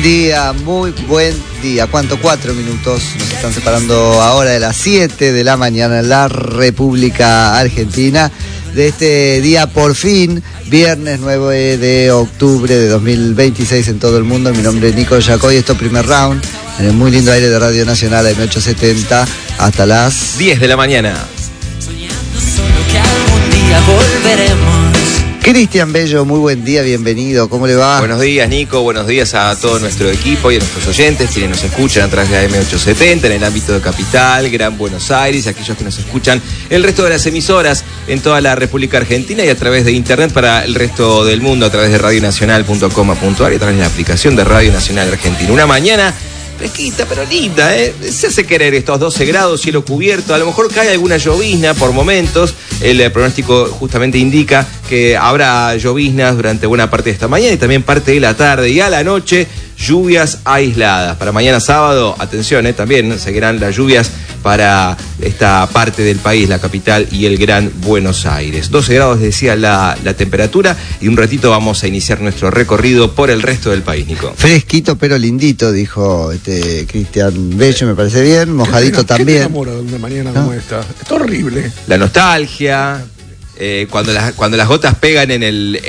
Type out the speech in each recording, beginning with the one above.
muy buen día. ¿Cuánto? 4 minutos. Nos están separando ahora de las 7 de la mañana en la República Argentina. De este día, por fin, viernes 9 de octubre de 2026 en todo el mundo. Mi nombre es Nico Yacoy, esto primer round, en el muy lindo aire de Radio Nacional M870 hasta las 10 de la mañana. Soñando solo que algún día volveremos. Cristian Bello, muy buen día, bienvenido, ¿cómo le va? Buenos días, Nico, buenos días a todo nuestro equipo y a nuestros oyentes, quienes nos escuchan a través de AM870 en el ámbito de Capital, Gran Buenos Aires, aquellos que nos escuchan el resto de las emisoras en toda la República Argentina y a través de internet para el resto del mundo, a través de radionacional.com.ar y a través de la aplicación de Radio Nacional Argentina. Una mañana fresquita, pero linda, se hace querer estos 12 grados, cielo cubierto, a lo mejor cae alguna llovizna por momentos, el pronóstico justamente indica que habrá lloviznas durante buena parte de esta mañana y también parte de la tarde y a la noche lluvias aisladas. Para mañana sábado, atención, también seguirán las lluvias para esta parte del país, la capital y el Gran Buenos Aires. 12 grados decía la temperatura y un ratito vamos a iniciar nuestro recorrido por el resto del país, Nico. Fresquito pero lindito, dijo Cristian Bello, me parece bien, mojadito también. ¿Qué te enamora de una mañana como esta? Es horrible. La nostalgia, cuando las gotas pegan en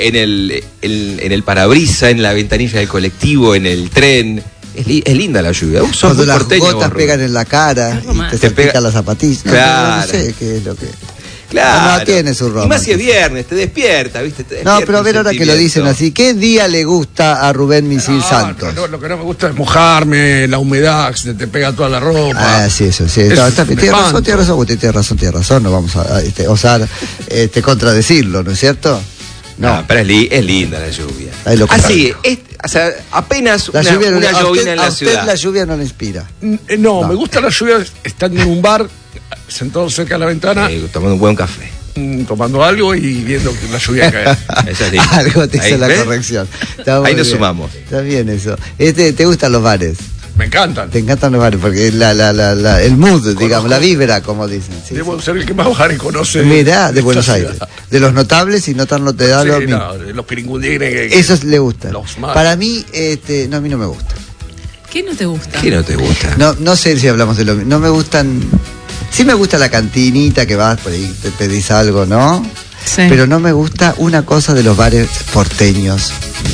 el parabrisas, en la ventanilla del colectivo, en el tren. Es linda la lluvia. Cuando las gotas pegan en la cara y te salpican las zapatillas. Claro. No sé qué es lo que... Claro. No tiene su romance. Y más si es viernes, te despierta, ¿viste? No, pero a ver ahora que lo dicen así, ¿qué día le gusta a Rubén Misil Santos? No, lo que no me gusta es mojarme, la humedad, se te pega toda la ropa. Ah, sí, eso, sí. Tiene razón, no vamos a osar contradecirlo, ¿no es cierto? No, pero es linda la lluvia. Así, o sea, apenas una llovina en la ciudad. La lluvia no le inspira. No, me gusta la lluvia estando en un bar, sentado cerca de la ventana. Tomando un buen café. Tomando algo y viendo que la lluvia cae. Algo te hizo la corrección. Ahí nos sumamos. Está bien eso. ¿Te gustan los bares? Me encantan. Te encantan los bares porque el mood, digamos, la vibra, como dicen. Sí, debo ser el que más bares conoce. Mirá, de Buenos Aires. De los notables y no tan notables. De los piringundines. Esos le gustan. Los más. Para mí, a mí no me gusta. ¿Qué no te gusta? ¿Qué no te gusta? No sé si hablamos de lo mismo. No me gustan. Sí me gusta la cantinita que vas por ahí, te pedís algo, ¿no? Sí. Pero no me gusta una cosa de los bares porteños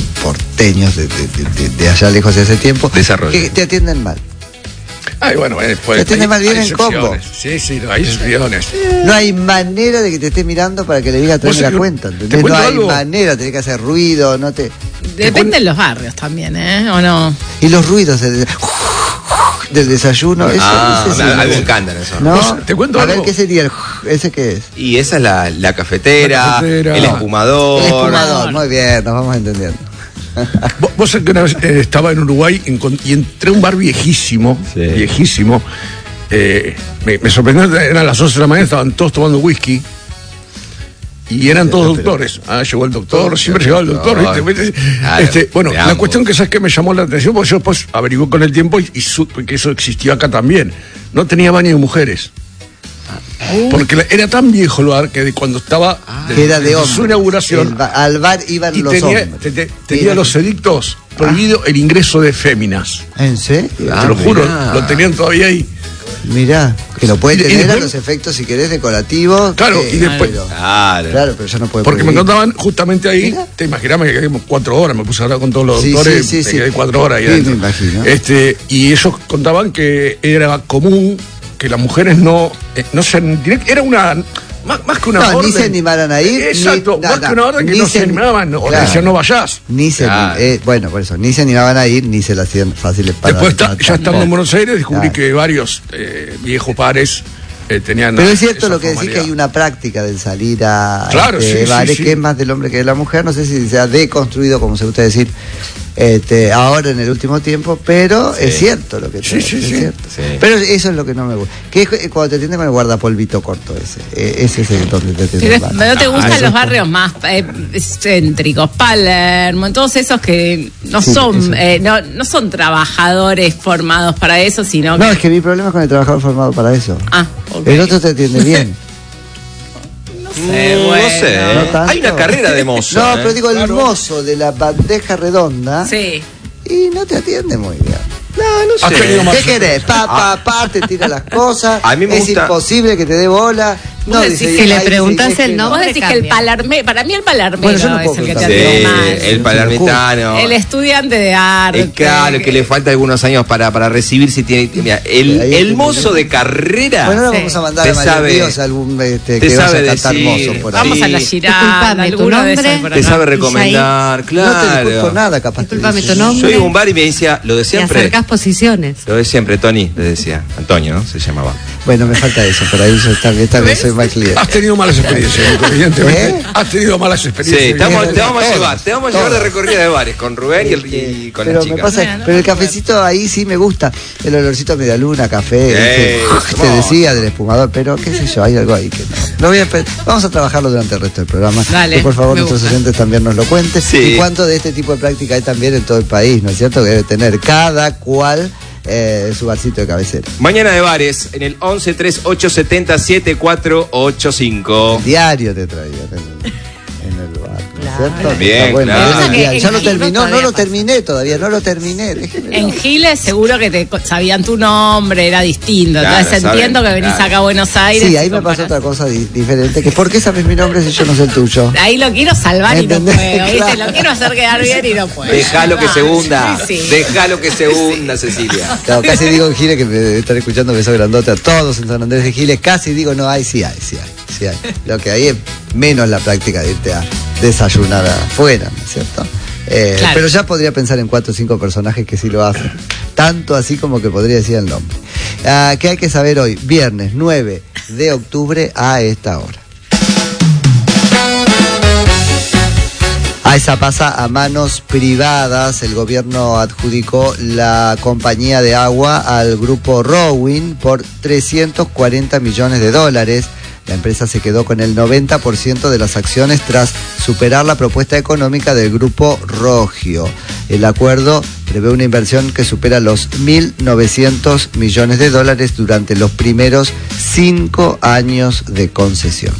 de allá lejos de ese tiempo, que te atienden mal. Ay, bueno, te atienden mal, bien en combo. Sí, hay excepciones. No hay manera de que te esté mirando para que le diga trae la cuenta, ¿entendés? No hay manera, tenés que hacer ruido, no te... Depende de los barrios también, ¿o no? Y los ruidos del desayuno, a mí me encantan eso. ¿No? ¿Te cuento a algo? ver, ¿qué sería ese qué es? Y esa es la cafetera, el espumador. El espumador, muy bien, nos vamos entendiendo. Vos sabés que una vez estaba en Uruguay y entré a un bar viejísimo. Me sorprendió, eran las 11 de la mañana, estaban todos tomando whisky. Y eran todos doctores. Llegó el doctor, siempre llegaba el doctor. Bueno, la cuestión que sabes que me llamó la atención, porque yo después averigué con el tiempo y supe que eso existió acá también. No tenía baño de mujeres. Porque era tan viejo el bar que cuando estaba era de hombres. Su inauguración al bar iban los hombres. Tenía los edictos prohibido el ingreso de féminas. ¿En serio? Te lo juro, lo tenían todavía ahí. Mirá, que lo puede tener a los efectos, si querés, decorativos. Claro, y después... Claro, pero ya no puede. Porque me contaban justamente ahí, ¿mira? Te imaginás, me quedé 4 horas, me puse a hablar con todos los doctores, me quedé 4 horas ahí adentro. Me imagino. Y ellos contaban que era común que las mujeres no se... Era una... Más que una orden. Ni se animaran a ir. Exacto, más que una orden que no se animaban, o decían no vayas. Bueno, por eso, ni se animaban a ir, ni se la hacían fáciles para... Después, ya estando en Buenos Aires, descubrí que varios viejos pares tenían... Pero es cierto lo que decís, que hay una práctica del salir a bares que es más del hombre que de la mujer. No sé si se ha deconstruido, como se gusta decir, ahora en el último tiempo, pero es cierto lo que te es cierto. Pero eso es lo que no me gusta, que es cuando te atienden con el guardapolvito corto ese es el donde te atienden. Pero no te gustan los barrios más céntricos, Palermo, todos esos que no son trabajadores formados para eso, sino no, es que mi problema es con el trabajador formado para eso. Okay. El otro te atiende bien. No sé. No hay una carrera de mozo. No, pero digo, el mozo de la bandeja redonda. Sí. y no te atiende muy bien. No sé. ¿Qué querés? Te tira las cosas. A mí me es gusta. imposible que te dé bola. No, dice, si le preguntas el nombre, vos decís que el palarmero, para mí el palarmero Bueno, yo no es puedo el que te preguntar. atiende mal. El palermitano. El estudiante de arte. Claro, que le falta algunos años para recibir si tiene. Mira, el mozo de carrera. Bueno, ahora vamos a mandar a María Dios algún que vaya a cantar mozo por ahí. Vamos a la girada. Disculpame, tu nombre. Te sabe recomendar, claro. No te disculpo nada, capaz. Disculpame, te tu dice. nombre. Yo iba a un bar y me decía, lo de Y siempre. acercás posiciones. Lo de siempre, Tony, le decía. Antonio, ¿no? Se llamaba. Bueno, me falta eso, por ahí yo esta vez soy más cliente. Has tenido malas experiencias, evidentemente. ¿Eh? Has tenido malas experiencias. Sí, te vamos a llevar Todos. de recorrida de bares con Rubén y con pero la me chica. pasa, pero el cafecito ahí sí me gusta, el olorcito a medialuna, café, te hermoso. decía del espumador, pero qué sé yo, hay algo ahí que no. Vamos a trabajarlo durante el resto del programa. Dale, que por favor me nuestros gusta. oyentes también nos lo cuenten. Sí. Y cuánto de este tipo de práctica hay también en todo el país, ¿no es cierto? Que debe tener cada cual su barcito de cabecera. Mañana de bares en el 11 3870 7485. Diario te traía en el bar, ¿no es cierto? Bien, Está bueno, claro. bien el Pasa que diario. Ya en lo Gil terminó, no todavía lo pasa. terminé todavía, no lo terminé. déjeme, En no. Giles seguro que te sabían tu nombre, era distinto. Claro, Entonces saben, entiendo que venís claro. acá a Buenos Aires. Sí, y ahí me comparás. pasó otra cosa diferente, que ¿por qué sabes mi nombre si yo no sé el tuyo? Ahí lo quiero salvar y no ¿Entendés? puedo, ¿viste? Claro. Lo quiero hacer quedar bien y no puedo. Déjalo que se hunda. Sí, sí. Déjalo que se hunda, Cecilia. Claro, casi digo en Giles, que me están escuchando, beso grandote a todos en San Andrés de Giles, casi digo no hay, sí hay. Lo que hay es menos la práctica de irte a desayunar afuera, ¿no es cierto? Claro. Pero ya podría pensar en 4 o 5 personajes que sí lo hacen. Tanto así como que podría decir el nombre. ¿Qué hay que saber hoy? Viernes 9 de octubre a esta hora. AESA pasa a manos privadas. El gobierno adjudicó la compañía de agua al grupo Rowin por $340 millones. La empresa se quedó con el 90% de las acciones tras superar la propuesta económica del grupo Rogio. El acuerdo prevé una inversión que supera los $1.900 millones durante los primeros 5 años de concesión.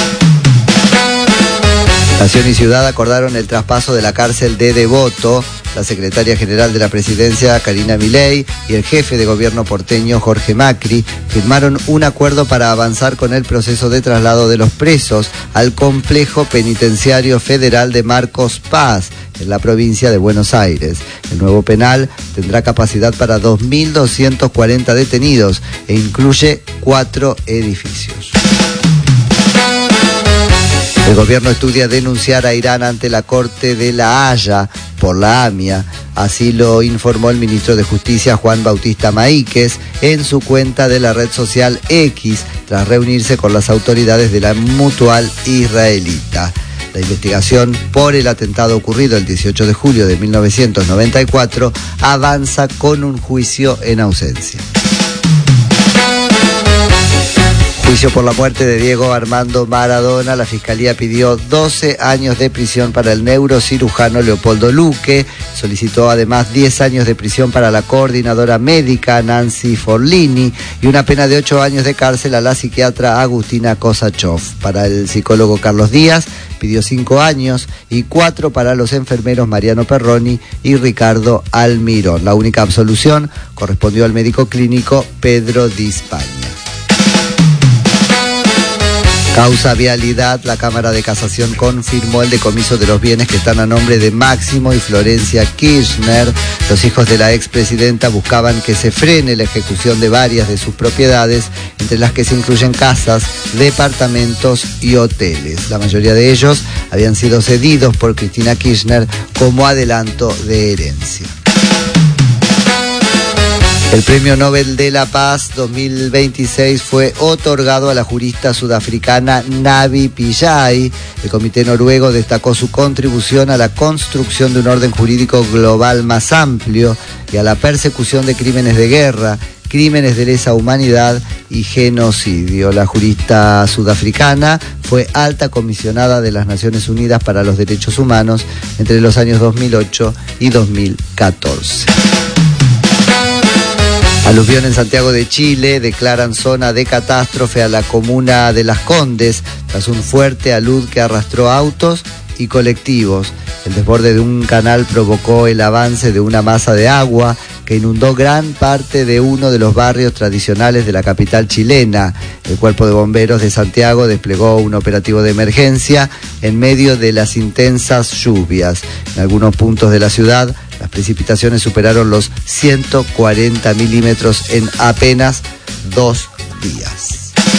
Nación y Ciudad acordaron el traspaso de la cárcel de Devoto. La secretaria general de la presidencia, Karina Milei, y el jefe de gobierno porteño, Jorge Macri, firmaron un acuerdo para avanzar con el proceso de traslado de los presos al complejo penitenciario federal de Marcos Paz, en la provincia de Buenos Aires. El nuevo penal tendrá capacidad para 2.240 detenidos e incluye 4 edificios. El gobierno estudia denunciar a Irán ante la Corte de La Haya por la AMIA. Así lo informó el ministro de Justicia, Juan Bautista Maíquez, en su cuenta de la red social X, tras reunirse con las autoridades de la Mutual israelita. La investigación por el atentado ocurrido el 18 de julio de 1994 avanza con un juicio en ausencia. Juicio por la muerte de Diego Armando Maradona. La Fiscalía pidió 12 años de prisión para el neurocirujano Leopoldo Luque. Solicitó además 10 años de prisión para la coordinadora médica Nancy Forlini y una pena de 8 años de cárcel a la psiquiatra Agustina Kosachov. Para el psicólogo Carlos Díaz pidió 5 años y 4 para los enfermeros Mariano Perroni y Ricardo Almirón. La única absolución correspondió al médico clínico Pedro Di Spagna. Causa vialidad, la Cámara de Casación confirmó el decomiso de los bienes que están a nombre de Máximo y Florencia Kirchner. Los hijos de la expresidenta buscaban que se frene la ejecución de varias de sus propiedades, entre las que se incluyen casas, departamentos y hoteles. La mayoría de ellos habían sido cedidos por Cristina Kirchner como adelanto de herencia. El Premio Nobel de la Paz 2026 fue otorgado a la jurista sudafricana Navi Pillay. El comité noruego destacó su contribución a la construcción de un orden jurídico global más amplio y a la persecución de crímenes de guerra, crímenes de lesa humanidad y genocidio. La jurista sudafricana fue alta comisionada de las Naciones Unidas para los Derechos Humanos entre los años 2008 y 2014. Aluvión en Santiago de Chile, declaran zona de catástrofe a la comuna de Las Condes tras un fuerte alud que arrastró autos y colectivos. El desborde de un canal provocó el avance de una masa de agua que inundó gran parte de uno de los barrios tradicionales de la capital chilena. El Cuerpo de Bomberos de Santiago desplegó un operativo de emergencia en medio de las intensas lluvias. En algunos puntos de la ciudad, las precipitaciones superaron los 140 milímetros en apenas 2 días.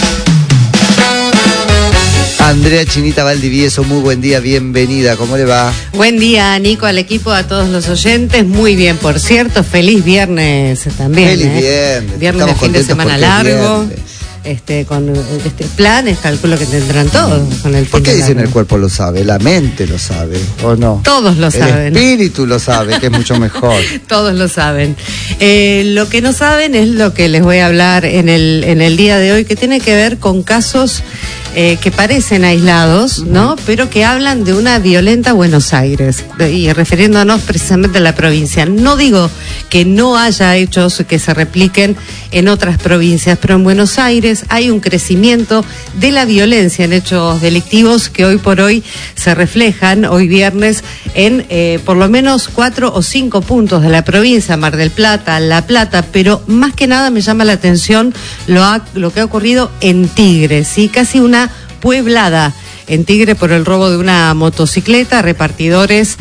Andrea Chinita Valdivieso, muy buen día, bienvenida, ¿cómo le va? Buen día, Nico, al equipo, a todos los oyentes. Muy bien, por cierto, feliz viernes también. Feliz viernes. Viernes de fin de semana largo. Con este plan, calculo que tendrán todos con el fin. ¿Por qué dicen el cuerpo lo sabe? ¿La mente lo sabe o no? Todos lo saben. El espíritu lo sabe, que es mucho mejor. Todos lo saben. Lo que no saben es lo que les voy a hablar en el día de hoy, que tiene que ver con casos que parecen aislados, ¿no? Pero que hablan de una violenta Buenos Aires, y refiriéndonos precisamente a la provincia. No digo que no haya hechos que se repliquen en otras provincias, pero en Buenos Aires hay un crecimiento de la violencia en hechos delictivos que hoy por hoy se reflejan, hoy viernes, en por lo menos 4 o 5 puntos de la provincia, Mar del Plata, La Plata, pero más que nada me llama la atención lo que ha ocurrido en Tigre, ¿sí? Casi una pueblada en Tigre por el robo de una motocicleta. Repartidores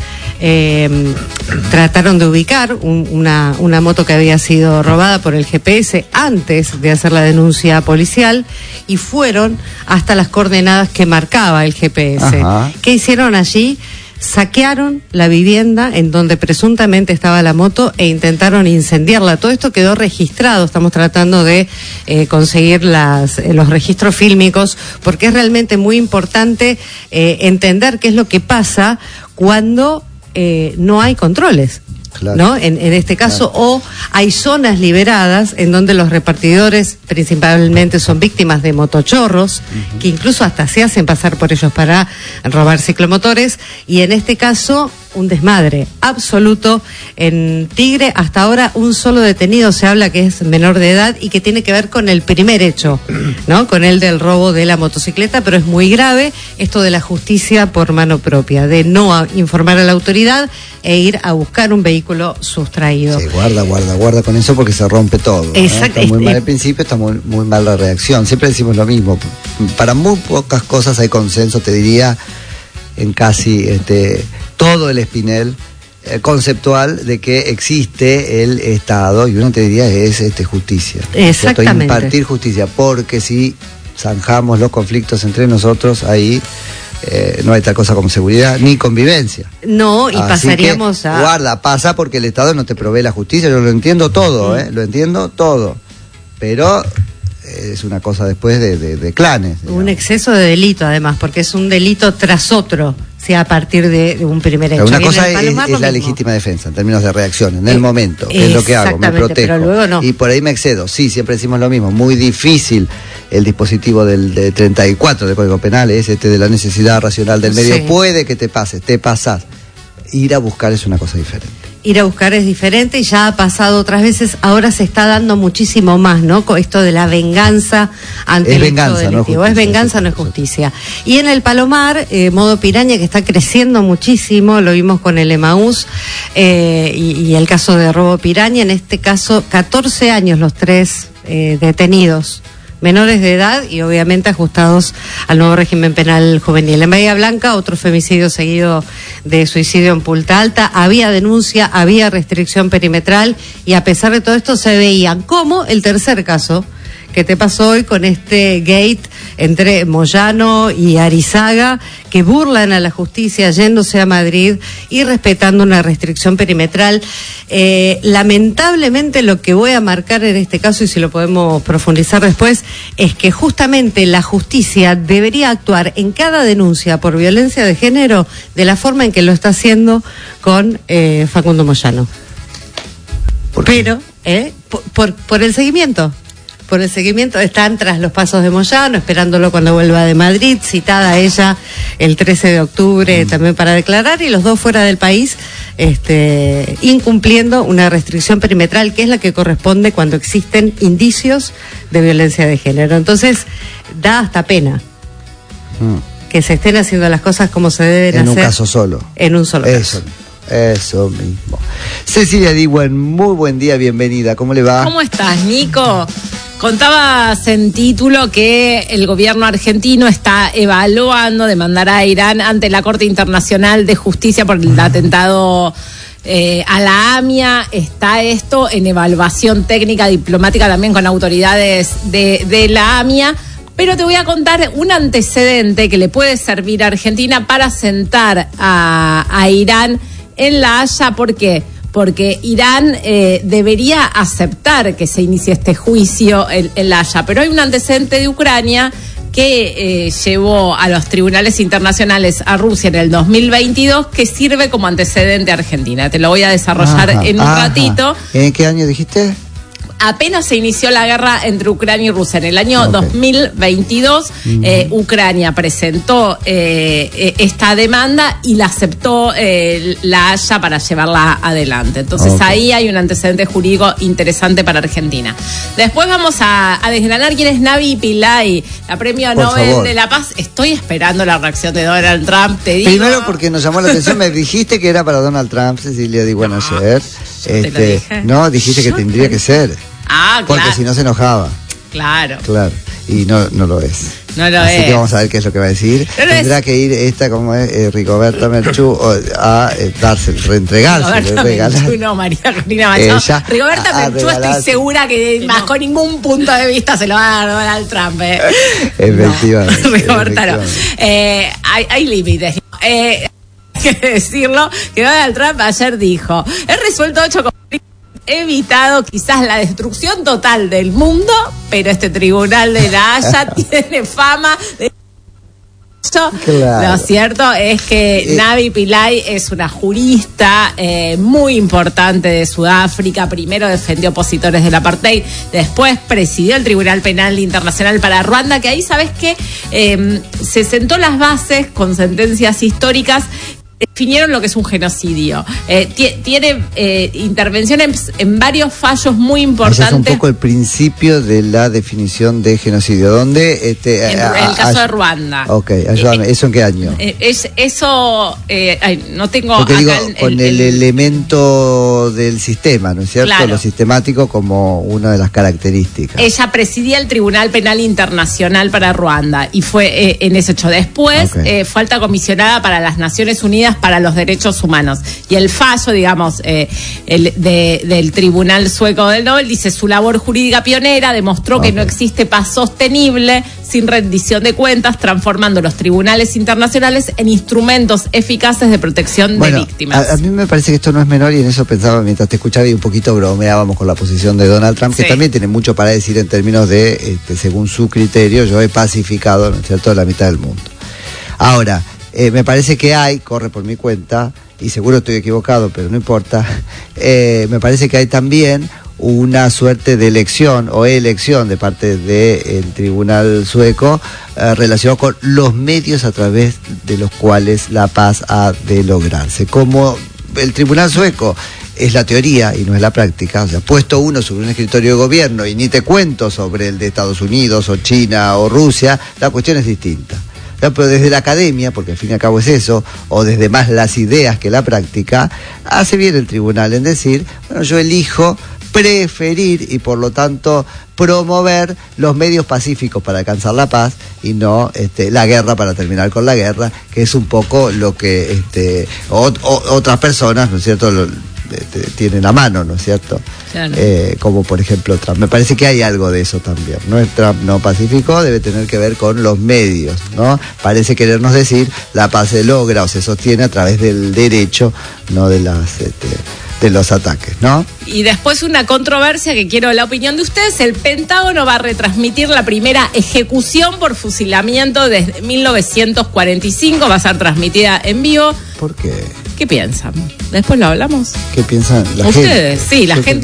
trataron de ubicar una moto que había sido robada por el GPS antes de hacer la denuncia policial y fueron hasta las coordenadas que marcaba el GPS. Ajá. ¿Qué hicieron allí? Saquearon la vivienda en donde presuntamente estaba la moto e intentaron incendiarla. Todo esto quedó registrado. Estamos tratando de conseguir los registros fílmicos, porque es realmente muy importante entender qué es lo que pasa cuando no hay controles. Claro. ¿No? En este caso, claro. O hay zonas liberadas en donde los repartidores principalmente son víctimas de motochorros, que incluso hasta se hacen pasar por ellos para robar ciclomotores, y en este caso un desmadre absoluto en Tigre. Hasta ahora un solo detenido, se habla que es menor de edad y que tiene que ver con el primer hecho, ¿no? Con el del robo de la motocicleta, pero es muy grave esto de la justicia por mano propia, de no informar a la autoridad e ir a buscar un vehículo sustraído. Sí, guarda con eso, porque se rompe todo. Está muy mal el principio, está muy mal la reacción. Siempre decimos lo mismo. Para muy pocas cosas hay consenso, te diría, en casi todo el espinel conceptual de que existe el Estado, y uno te diría es justicia. Exactamente. Impartir justicia, porque si zanjamos los conflictos entre nosotros, ahí no hay tal cosa como seguridad ni convivencia. No, y así pasaríamos pasa porque el Estado no te provee la justicia. Yo lo entiendo todo, lo entiendo todo, pero es una cosa después de clanes. Digamos. Un exceso de delito, además, porque es un delito tras otro, sea a partir de un primer hecho. Pero una cosa es la legítima defensa, en términos de reacción, en el momento, que es lo que hago, me protejo. Pero luego no. Y por ahí me excedo. Sí, siempre decimos lo mismo, muy difícil el dispositivo del 34 del Código Penal, es de la necesidad racional del medio. Sí. Puede que te pasás. Ir a buscar es una cosa diferente. Ir a buscar es diferente, y ya ha pasado otras veces. Ahora se está dando muchísimo más, ¿no? Con esto de la venganza ante el hecho delictivo. Es venganza, no es justicia. Y en el Palomar, modo piraña, que está creciendo muchísimo, lo vimos con el Emaús, y el caso de robo piraña. En este caso, 14 años los 3 detenidos, menores de edad y obviamente ajustados al nuevo régimen penal juvenil. En Bahía Blanca, otro femicidio seguido de suicidio en Punta Alta. Había denuncia, había restricción perimetral, y a pesar de todo esto se veían, como el tercer caso que te pasó hoy con este gate entre Moyano y Arizaga, que burlan a la justicia yéndose a Madrid y respetando una restricción perimetral. Lamentablemente, lo que voy a marcar en este caso, y si lo podemos profundizar después, es que justamente la justicia debería actuar en cada denuncia por violencia de género de la forma en que lo está haciendo con Facundo Moyano. Pero por el seguimiento. Por el seguimiento, están tras los pasos de Moyano, esperándolo cuando vuelva de Madrid, citada ella el 13 de octubre también para declarar, y los dos fuera del país, incumpliendo una restricción perimetral, que es la que corresponde cuando existen indicios de violencia de género. Entonces, da hasta pena que se estén haciendo las cosas como se deben hacer. En un caso solo. En un solo caso. Eso mismo. Cecilia Diwen, muy buen día, bienvenida. ¿Cómo le va? ¿Cómo estás, Nico? Contabas en título que el gobierno argentino está evaluando demandar a Irán ante la Corte Internacional de Justicia por el atentado a la AMIA. Está esto en evaluación técnica diplomática también con autoridades de la AMIA. Pero te voy a contar un antecedente que le puede servir a Argentina para sentar a Irán en La Haya. ¿Por qué? Porque Irán debería aceptar que se inicie este juicio en La Haya. Pero hay un antecedente de Ucrania que llevó a los tribunales internacionales a Rusia en el 2022, que sirve como antecedente a Argentina. Te lo voy a desarrollar en un ratito. ¿En qué año dijiste? Apenas se inició la guerra entre Ucrania y Rusia. En el año 2022, Ucrania presentó esta demanda y la aceptó La Haya para llevarla adelante. Entonces ahí hay un antecedente jurídico interesante para Argentina. Después vamos a desgranar quién es Navi Pillay, la premio Nobel de la Paz. Estoy esperando la reacción de Donald Trump, te digo. Primero porque nos llamó la atención, me dijiste que era para Donald Trump, Cecilia Diwen, ayer. No, dijiste que tendría que ser. Claro. Porque si no se enojaba. Claro. Y no lo es. No lo Así es. que vamos a ver qué es lo que va a decir. Tendrá que ir esta, como es, Rigoberta Menchú, a reentregarse. Menchú, no, María Corina Machado. Rigoberta Menchú, estoy segura que bajo ningún punto de vista se lo va a dar Donald Trump. Efectivamente. No, Rigoberta no. Hay límites. Hay que decirlo, que Donald Trump ayer dijo: he resuelto 8 conflictos, he evitado quizás la destrucción total del mundo, pero este tribunal de La Haya tiene fama de... Claro. Lo cierto es que Navi Pillay es una jurista muy importante de Sudáfrica. Primero defendió opositores del apartheid, después presidió el Tribunal Penal Internacional para Ruanda, que ahí, ¿sabes qué? Se sentó las bases con sentencias históricas. Definieron lo que es un genocidio. Tiene intervenciones en varios fallos muy importantes. Es un poco el principio de la definición de genocidio. ¿Dónde? En el caso de Ruanda. Ok, ayúdame. ¿Eso en qué año? No tengo. Porque acá digo, con el elemento del sistema, ¿no es cierto? Claro. Lo sistemático como una de las características. Ella presidía el Tribunal Penal Internacional para Ruanda y fue en ese hecho. Después fue alta comisionada para las Naciones Unidas para los Derechos Humanos. Y el fallo, digamos, del Tribunal Sueco del Nobel dice: su labor jurídica pionera demostró que no existe paz sostenible sin rendición de cuentas, transformando los tribunales internacionales en instrumentos eficaces de protección de víctimas. A mí me parece que esto no es menor, y en eso pensaba mientras te escuchaba y un poquito bromeábamos con la posición de Donald Trump, que también tiene mucho para decir en términos de, según su criterio, yo he pacificado, ¿no es cierto?, la mitad del mundo. Ahora, me parece que corre por mi cuenta, y seguro estoy equivocado, pero no importa, me parece que hay también una suerte de elección de parte del tribunal sueco relacionado con los medios a través de los cuales la paz ha de lograrse. Como el tribunal sueco es la teoría y no es la práctica, o sea, puesto uno sobre un escritorio de gobierno y ni te cuento sobre el de Estados Unidos o China o Rusia, la cuestión es distinta. Pero desde la academia, porque al fin y al cabo es eso, o desde más las ideas que la práctica, hace bien el tribunal en decir: bueno, yo elijo preferir y por lo tanto promover los medios pacíficos para alcanzar la paz y no la guerra para terminar con la guerra, que es un poco lo que otras personas, ¿no es cierto?, tienen a mano, ¿no es cierto? Claro. Como por ejemplo Trump. Me parece que hay algo de eso también. No es Trump no pacífico, debe tener que ver con los medios, ¿no? Parece querernos decir: la paz se logra o se sostiene a través del derecho, no de los ataques, ¿no? Y después una controversia que quiero la opinión de ustedes: el Pentágono va a retransmitir la primera ejecución por fusilamiento desde 1945, va a ser transmitida en vivo. ¿Por qué? ¿Qué piensan? Después lo hablamos. ¿Qué piensan la gente? Ustedes, sí, la gente.